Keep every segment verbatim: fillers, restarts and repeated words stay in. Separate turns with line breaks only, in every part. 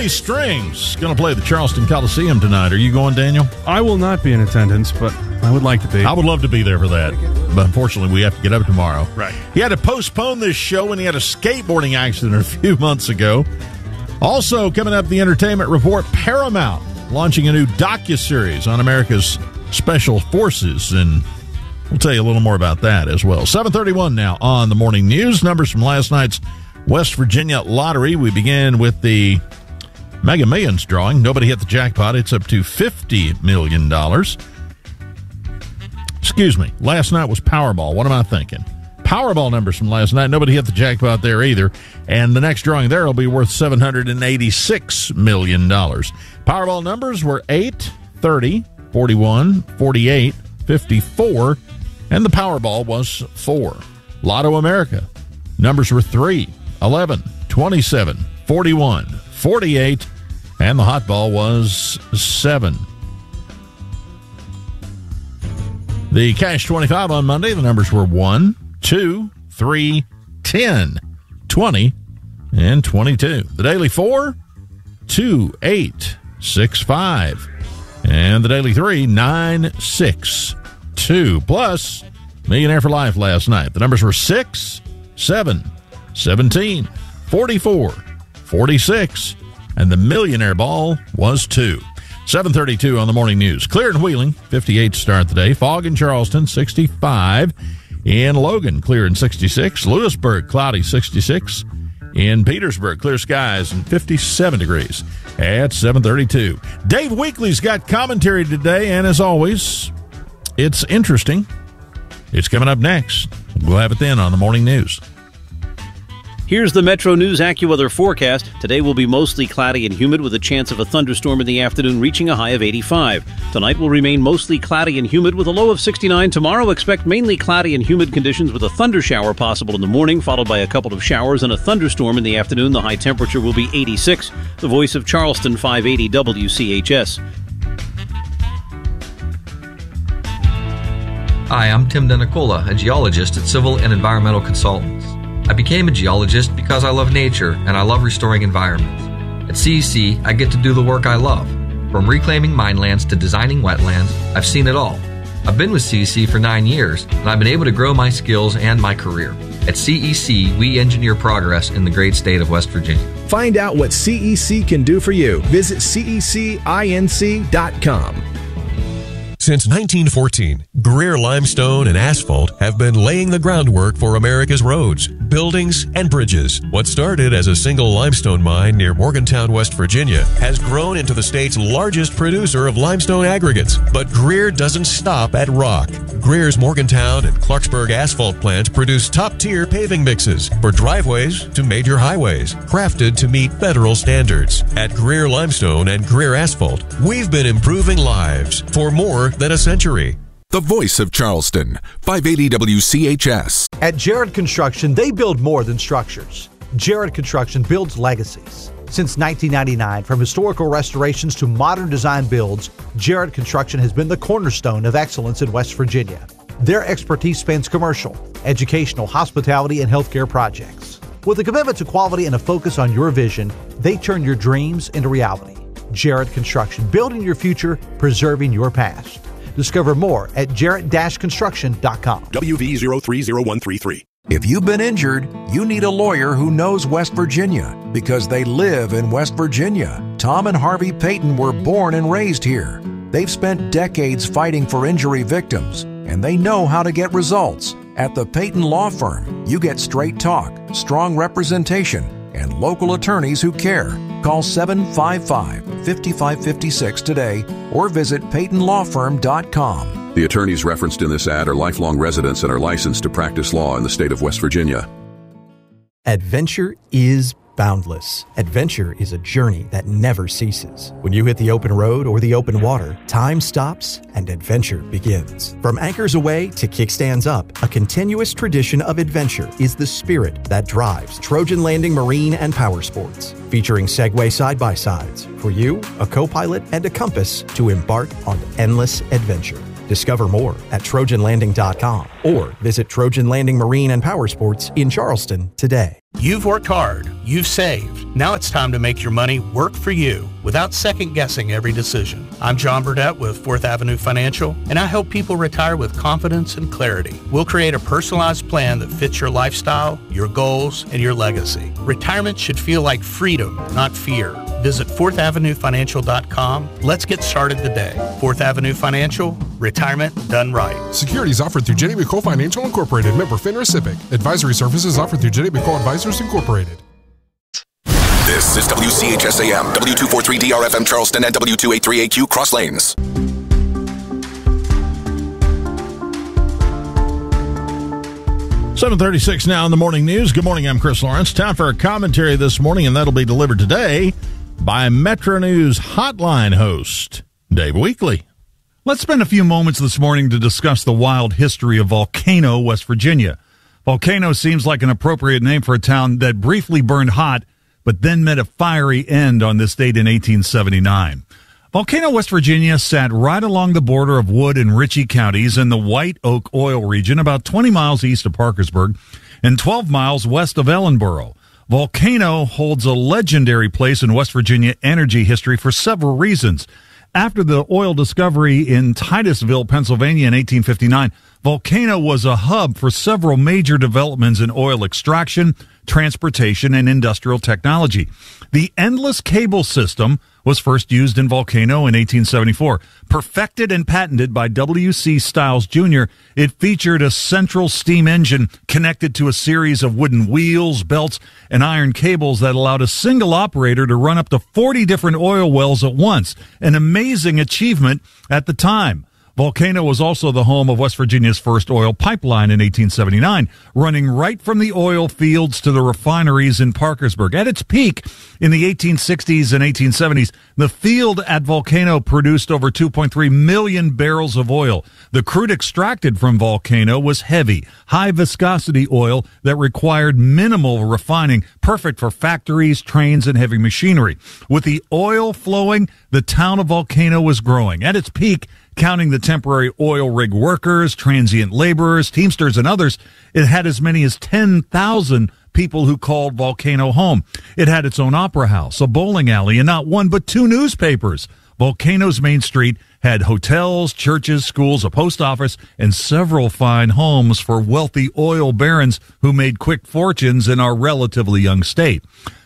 Philly Strings going to play the Charleston Coliseum tonight. Are you going, Daniel?
I will not be in attendance, but I would like to be.
I would love to be there for that, but unfortunately we have to get up tomorrow.
Right.
He had to postpone this show when he had a skateboarding accident a few months ago. Also, coming up, the Entertainment Report, Paramount launching a new docuseries on America's Special Forces, and we'll tell you a little more about that as well. seven thirty-one now on the Morning News. Numbers from last night's West Virginia Lottery. We begin with the Mega Millions drawing. Nobody hit the jackpot. It's up to fifty million dollars. Excuse me. Last night was Powerball. What am I thinking? Powerball numbers from last night. Nobody hit the jackpot there either. And the next drawing there will be worth seven hundred eighty-six million dollars. Powerball numbers were eight, thirty, forty-one, forty-eight, fifty-four, and the Powerball was four. Lotto America. Numbers were three, eleven, twenty-seven, forty-one, forty-eight, and the hot ball was seven. The Cash twenty-five on Monday, the numbers were one, two, three, ten, twenty, and twenty-two. The Daily four, two, eight, six, five, and the Daily three, nine, six, two. Plus, Millionaire for Life last night. The numbers were six, seven, seventeen, forty-four, forty-six, and the Millionaire Ball was two. seven thirty-two on the Morning News. Clear in Wheeling, fifty-eight to start the day. Fog in Charleston, sixty-five. In Logan, clear in sixty-six. Lewisburg, cloudy, sixty-six. In Petersburg, clear skies and fifty-seven degrees at seven thirty-two. Dave Weekley's got commentary today, and as always, it's interesting. It's coming up next. We'll have it then on the Morning News.
Here's the Metro News AccuWeather forecast. Today will be mostly cloudy and humid with a chance of a thunderstorm in the afternoon reaching a high of eighty-five. Tonight will remain mostly cloudy and humid with a low of sixty-nine. Tomorrow expect mainly cloudy and humid conditions with a thunder shower possible in the morning, followed by a couple of showers and a thunderstorm in the afternoon. The high temperature will be eighty-six. The Voice of Charleston, five eighty W C H S.
Hi, I'm Tim Denicola, a geologist at Civil and Environmental Consultants. I became a geologist because I love nature and I love restoring environments. At C E C, I get to do the work I love. From reclaiming minelands to designing wetlands, I've seen it all. I've been with C E C for nine years, and I've been able to grow my skills and my career. At C E C, we engineer progress in the great state of West Virginia.
Find out what C E C can do for you. Visit C E C inc dot com.
Since nineteen fourteen, Greer Limestone and Asphalt have been laying the groundwork for America's roads, buildings, and bridges. What started as a single limestone mine near Morgantown, West Virginia, has grown into the state's largest producer of limestone aggregates. But Greer doesn't stop at rock. Greer's Morgantown and Clarksburg asphalt plants produce top-tier paving mixes for driveways to major highways, crafted to meet federal standards. At Greer Limestone and Greer Asphalt, we've been improving lives for more than a century.
The Voice of Charleston, five eighty W C H S.
At Jared Construction, they build more than structures. Jared Construction builds legacies. Since nineteen ninety-nine, from historical restorations to modern design builds, Jared Construction has been the cornerstone of excellence in West Virginia. Their expertise spans commercial, educational, hospitality, and healthcare projects. With a commitment to quality and a focus on your vision, they turn your dreams into reality. Jared Construction, building your future, preserving your past. Discover more at jarrett dash construction dot com.
W V zero three zero one three three.
If you've been injured, you need a lawyer who knows West Virginia because they live in West Virginia. Tom and Harvey Payton were born and raised here. They've spent decades fighting for injury victims, and they know how to get results. At the Payton Law Firm, you get straight talk, strong representation, and local attorneys who care. Call seven five five, five five five six today or visit payton law firm dot com.
The attorneys referenced in this ad are lifelong residents and are licensed to practice law in the state of West Virginia.
Adventure is boundless. Adventure is a journey that never ceases. When you hit the open road or the open water, time stops and adventure begins. From anchors away to kickstands up, a continuous tradition of adventure is the spirit that drives Trojan Landing Marine and Power Sports. Featuring Segway side-by-sides for you, a co-pilot, and a compass to embark on endless adventure. Discover more at trojan landing dot com or visit Trojan Landing Marine and Power Sports in Charleston today.
You've worked hard. You've saved. Now it's time to make your money work for you without second-guessing every decision. I'm John Burdett with Fourth Avenue Financial, and I help people retire with confidence and clarity. We'll create a personalized plan that fits your lifestyle, your goals, and your legacy. Retirement should feel like freedom, not fear. Visit fourth avenue financial dot com. Let's get started today. Fourth Avenue Financial, retirement done right.
Securities offered through Jenny McCole Financial Incorporated, member FINRA SIPC. Advisory services offered through Jenny McCole Advisors Incorporated.
This is W C H S A M, W two forty-three D R F M Charleston, and W two eighty-three A Q Cross Lanes.
seven thirty-six now in the morning news. Good morning, I'm Chris Lawrence. Time for a commentary this morning, and that'll be delivered today by Metro News Hotline host Dave Weekley.
Let's spend a few moments this morning to discuss the wild history of Volcano, West Virginia. Volcano seems like an appropriate name for a town that briefly burned hot, but then met a fiery end on this date in eighteen seventy-nine. Volcano, West Virginia sat right along the border of Wood and Ritchie counties in the White Oak Oil region, about twenty miles east of Parkersburg and twelve miles west of Ellenboro. Volcano holds a legendary place in West Virginia energy history for several reasons. After the oil discovery in Titusville, Pennsylvania in eighteen fifty-nine, Volcano was a hub for several major developments in oil extraction, transportation, and industrial technology. The endless cable system was first used in Volcano in eighteen seventy-four. Perfected and patented by W C Stiles Junior, it featured a central steam engine connected to a series of wooden wheels, belts, and iron cables that allowed a single operator to run up to forty different oil wells at once, an amazing achievement at the time. Volcano was also the home of West Virginia's first oil pipeline in eighteen seventy-nine, running right from the oil fields to the refineries in Parkersburg. At its peak in the eighteen sixties and eighteen seventies, the field at Volcano produced over two point three million barrels of oil. The crude extracted from Volcano was heavy, high-viscosity oil that required minimal refining, perfect for factories, trains, and heavy machinery. With the oil flowing, the town of Volcano was growing. At its peak, counting the temporary oil rig workers, transient laborers, teamsters, and others, it had as many as ten thousand people who called Volcano home. It had its own opera house, a bowling alley, and not one but two newspapers. Volcano's main street had hotels, churches, schools, a post office, and several fine homes for wealthy oil barons who made quick fortunes in our relatively young state.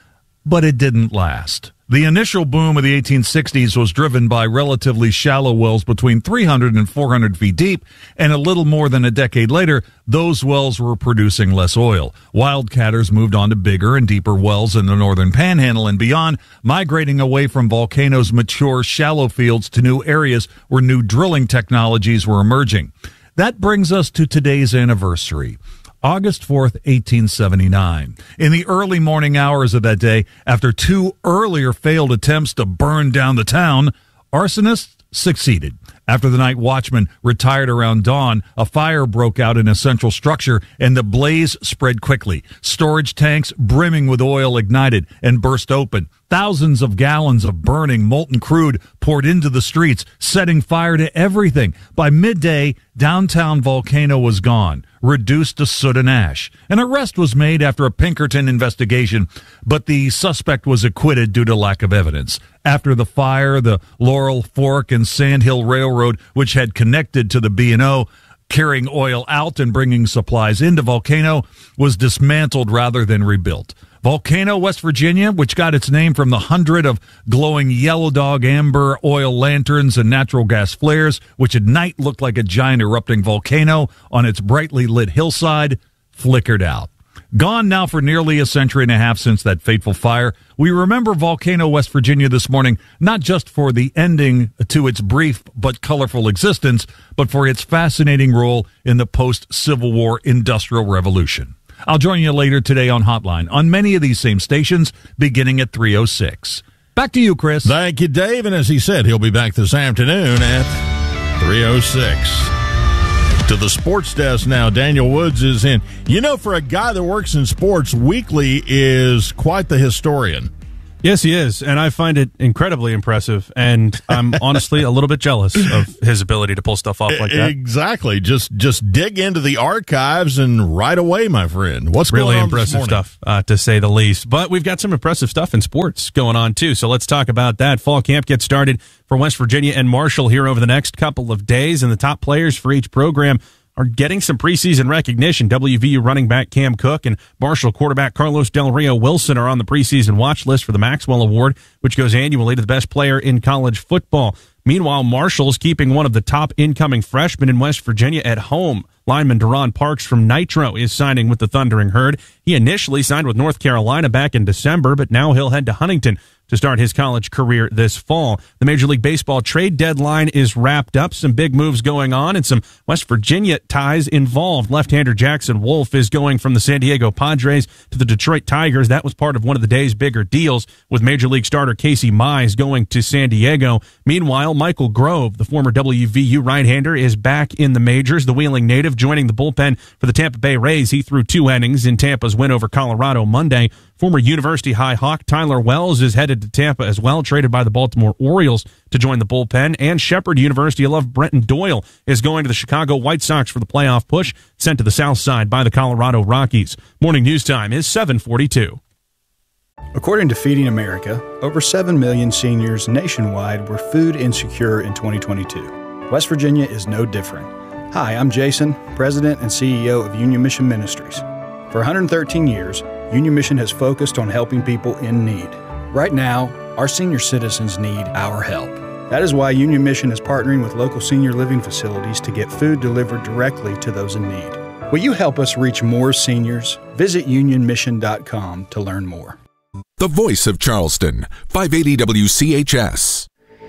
But it didn't last. The initial boom of the eighteen sixties was driven by relatively shallow wells between three hundred and four hundred feet deep, and a little more than a decade later, those wells were producing less oil. Wildcatters moved on to bigger and deeper wells in the northern panhandle and beyond, migrating away from Volcano's mature shallow fields to new areas where new drilling technologies were emerging. That brings us to today's anniversary. August fourth, eighteen seventy-nine. In the early morning hours of that day, after two earlier failed attempts to burn down the town, arsonists succeeded. After the night watchman retired around dawn, a fire broke out in a central structure, and the blaze spread quickly. Storage tanks brimming with oil ignited and burst open. Thousands of gallons of burning molten crude poured into the streets, setting fire to everything. By midday, downtown Volcano was gone, reduced to soot and ash. An arrest was made after a Pinkerton investigation, but the suspect was acquitted due to lack of evidence. After the fire, the Laurel Fork and Sand Hill Railroad, which had connected to the B and O, carrying oil out and bringing supplies into Volcano, was dismantled rather than rebuilt. Volcano, West Virginia, which got its name from the hundred of glowing yellow dog amber oil lanterns and natural gas flares, which at night looked like a giant erupting volcano on its brightly lit hillside, flickered out. Gone now for nearly a century and a half since that fateful fire, we remember Volcano, West Virginia this morning, not just for the ending to its brief but colorful existence, but for its fascinating role in the post-Civil War Industrial Revolution. I'll join you later today on Hotline on many of these same stations, beginning at three oh six. Back to you, Chris.
Thank you, Dave. And as he said, he'll be back this afternoon at three oh six. To the sports desk now, Daniel Woods is in. You know, for a guy that works in sports, Weekley is quite the historian.
Yes, he is, and I find it incredibly impressive, and I'm honestly a little bit jealous of his ability to pull stuff off like that.
Exactly. Just just dig into the archives and right away, my friend. What's
really
going on
impressive
this morning?
stuff, uh, to say the least. But we've got some impressive stuff in sports going on, too, so let's talk about that. Fall camp gets started for West Virginia and Marshall here over the next couple of days, and the top players for each program are getting some preseason recognition. W V U running back Cam Cook and Marshall quarterback Carlos Del Rio Wilson are on the preseason watch list for the Maxwell Award, which goes annually to the best player in college football. Meanwhile, Marshall's keeping one of the top incoming freshmen in West Virginia at home. Lineman Deron Parks from Nitro is signing with the Thundering Herd. He initially signed with North Carolina back in December, but now he'll head to Huntington to start his college career this fall. The Major League Baseball trade deadline is wrapped up. Some big moves going on and some West Virginia ties involved. Left-hander Jackson Wolf is going from the San Diego Padres to the Detroit Tigers. That was part of one of the day's bigger deals, with Major League starter Casey Mize going to San Diego. Meanwhile, Michael Grove, the former W V U right-hander, is back in the majors. The Wheeling native joining the bullpen for the Tampa Bay Rays. He threw two innings in Tampa's win over Colorado Monday. Former University High Hawk Tyler Wells is headed to Tampa as well, traded by the Baltimore Orioles to join the bullpen. And Shepherd University alum Brenton Doyle is going to the Chicago White Sox for the playoff push, sent to the south side by the Colorado Rockies. Morning news time is seven forty-two.
According to Feeding America, over seven million seniors nationwide were food insecure in twenty twenty-two. West Virginia is no different. Hi, I'm Jason, President and C E O of Union Mission Ministries. For one hundred thirteen years, Union Mission has focused on helping people in need. Right now, our senior citizens need our help. That is why Union Mission is partnering with local senior living facilities to get food delivered directly to those in need. Will you help us reach more seniors? Visit union mission dot com to learn more.
The voice of Charleston, five eighty W C H S.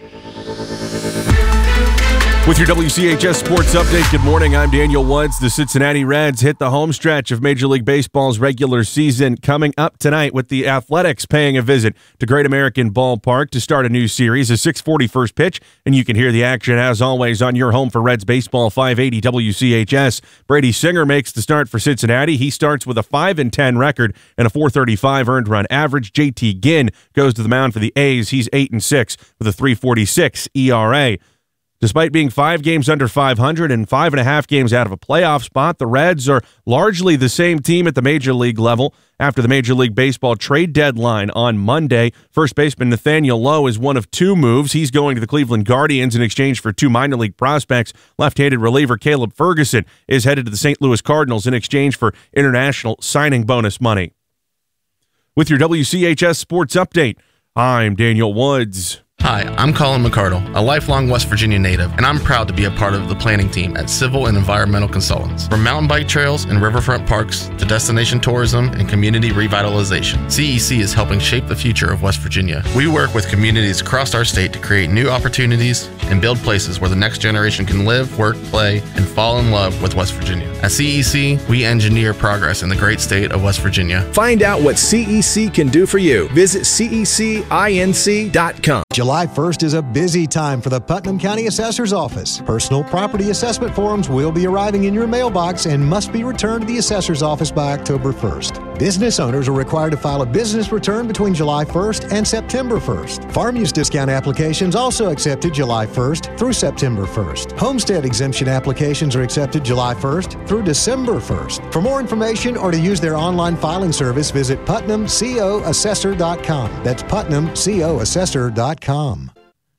With your W C H S Sports Update, good morning. I'm Daniel Woods. The Cincinnati Reds hit the home stretch of Major League Baseball's regular season, coming up tonight with the Athletics paying a visit to Great American Ballpark to start a new series, a six forty first pitch, and you can hear the action, as always, on your home for Reds baseball, five eighty W C H S. Brady Singer makes the start for Cincinnati. He starts with a five and ten record and a four thirty-five earned run average. J T Ginn goes to the mound for the A's. He's eight and six with a three forty-six E R A. Despite being five games under five hundred and five and a half games out of a playoff spot, the Reds are largely the same team at the Major League level. After the Major League Baseball trade deadline on Monday, first baseman Nathaniel Lowe is one of two moves. He's going to the Cleveland Guardians in exchange for two minor league prospects. Left-handed reliever Caleb Ferguson is headed to the Saint Louis Cardinals in exchange for international signing bonus money. With your W C H S Sports Update, I'm Daniel Woods.
Hi, I'm Colin McCardle, a lifelong West Virginia native, and I'm proud to be a part of the planning team at Civil and Environmental Consultants. From mountain bike trails and riverfront parks to destination tourism and community revitalization, C E C is helping shape the future of West Virginia. We work with communities across our state to create new opportunities and build places where the next generation can live, work, play, and fall in love with West Virginia. At C E C, we engineer progress in the great state of West Virginia.
Find out what C E C can do for you. Visit C E C inc dot com.
July first is a busy time for the Putnam County Assessor's Office. Personal property assessment forms will be arriving in your mailbox and must be returned to the Assessor's Office by October first. Business owners are required to file a business return between July first and September first. Farm use discount applications also accepted July first through September first. Homestead exemption applications are accepted July first through December first. For more information or to use their online filing service, visit putnam co assessor dot com. That's putnam co assessor dot com.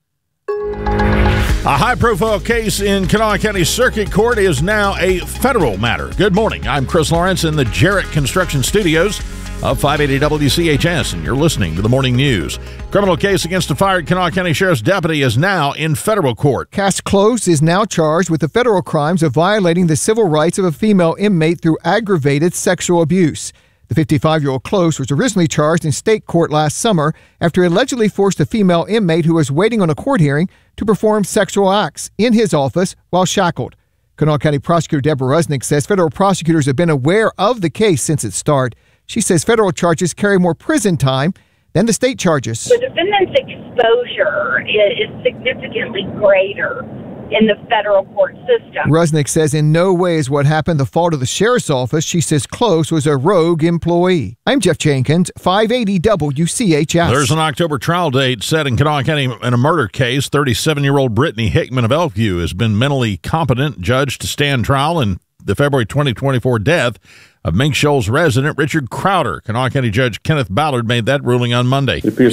A high-profile case in Kanawha County Circuit Court is now a federal matter. Good morning. I'm Chris Lawrence in the Jarrett Construction Studios of five eighty W C H S, and you're listening to the Morning News. Criminal case against a fired Kanawha County Sheriff's deputy is now in federal court.
Cass Close is now charged with the federal crimes of violating the civil rights of a female inmate through aggravated sexual abuse. The fifty-five-year-old Close was originally charged in state court last summer after he allegedly forced a female inmate who was waiting on a court hearing to perform sexual acts in his office while shackled. Kanawha County Prosecutor Deborah Rusnick says federal prosecutors have been aware of the case since its start. She says federal charges carry more prison time than the state charges.
The defendant's exposure is significantly greater in the federal court system.
Rusnick says in no way is what happened the fault of the sheriff's office. She says Close was a rogue employee. I'm Jeff Jenkins, five eighty W C H S.
There's an October trial date set in Kanawha County in a murder case. thirty-seven-year-old Brittany Hickman of Elkview has been mentally competent, judged to stand trial in the February twenty twenty-four death of Mink Shoals resident Richard Crowder. Kanawha County Judge Kenneth Ballard made that ruling on Monday.